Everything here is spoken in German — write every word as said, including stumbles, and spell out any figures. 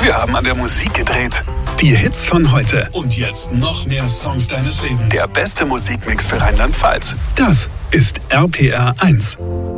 Wir haben an der Musik gedreht. Die Hits von heute. Und jetzt noch mehr Songs deines Lebens. Der beste Musikmix für Rheinland-Pfalz. Das ist R P R eins.